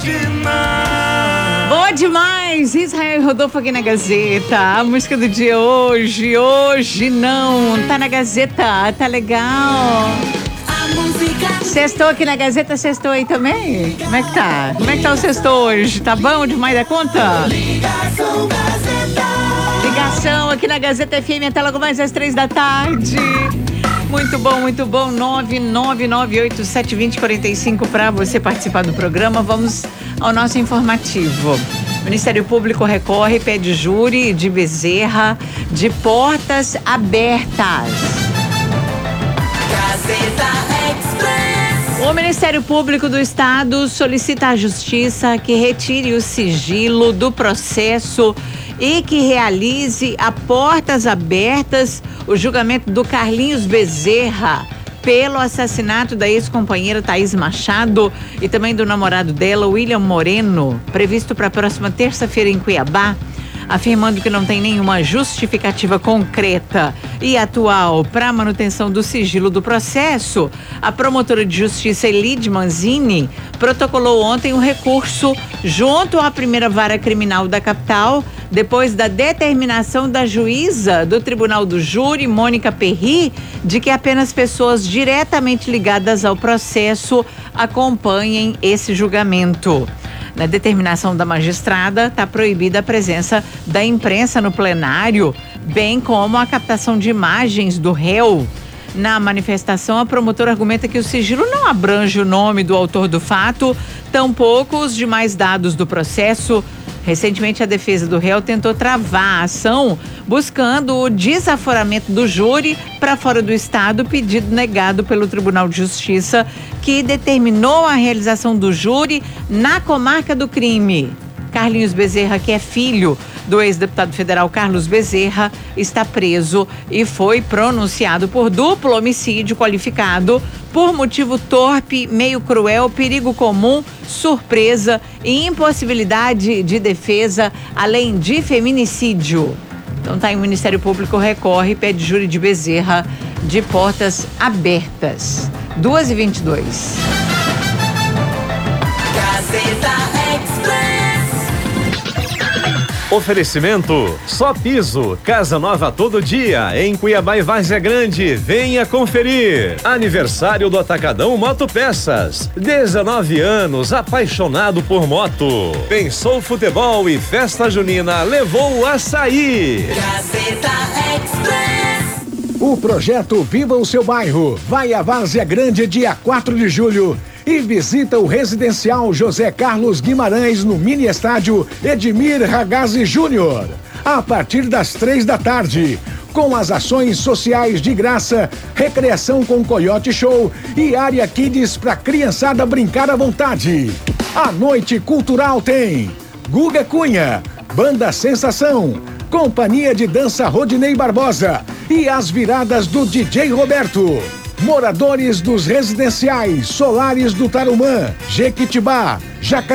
Boa demais! Israel e Rodolfo aqui na Gazeta. A música do dia hoje não. Tá na Gazeta, tá legal. Sextou aqui na Gazeta, sextou aí também? Como é que tá? Como é que tá o sextou hoje? Tá bom demais da conta? Ligação aqui na Gazeta FM até logo mais às 3 da tarde. Muito bom, muito bom. 999872045 para você participar do programa. Vamos ao nosso informativo. O Ministério Público recorre e pede júri de Bezerra de portas abertas. Gazeta Express. O Ministério Público do Estado solicita à Justiça que retire o sigilo do processo e que realize a portas abertas o julgamento do Carlinhos Bezerra pelo assassinato da ex-companheira Thaís Machado e também do namorado dela, William Moreno, previsto para a próxima terça-feira em Cuiabá. Afirmando que não tem nenhuma justificativa concreta e atual para a manutenção do sigilo do processo, a promotora de justiça Elide Manzini protocolou ontem um recurso junto à primeira vara criminal da capital, depois da determinação da juíza do Tribunal do Júri, Mônica Perry, de que apenas pessoas diretamente ligadas ao processo acompanhem esse julgamento. Na determinação da magistrada, está proibida a presença da imprensa no plenário, bem como a captação de imagens do réu. Na manifestação, a promotora argumenta que o sigilo não abrange o nome do autor do fato, tampouco os demais dados do processo. Recentemente, a defesa do réu tentou travar a ação, buscando o desaforamento do júri para fora do estado, pedido negado pelo Tribunal de Justiça, que determinou a realização do júri na comarca do crime. Carlinhos Bezerra, que é filho do ex-deputado federal Carlos Bezerra, está preso e foi pronunciado por duplo homicídio qualificado por motivo torpe, meio cruel, perigo comum, surpresa e impossibilidade de defesa, além de feminicídio. Então tá aí, o Ministério Público recorre e pede júri de Bezerra de portas abertas. 2h22. Gazeta Express. Oferecimento Só Piso, casa nova todo dia, em Cuiabá e Várzea Grande. Venha conferir. Aniversário do Atacadão Moto Peças. 19 anos, apaixonado por moto. Pensou futebol e festa junina, levou o açaí. Gazeta Express. O projeto Viva o Seu Bairro vai à Várzea Grande dia 4 de julho. E visita o residencial José Carlos Guimarães no mini estádio Edmir Ragazzi Júnior, a partir das 3 da tarde, com as ações sociais de graça, recreação com Coyote Show e área Kids para criançada brincar à vontade. A noite cultural tem Guga Cunha, Banda Sensação, Companhia de Dança Rodinei Barbosa e as viradas do DJ Roberto. Moradores dos residenciais Solares do Tarumã, Jequitibá, Jacareí.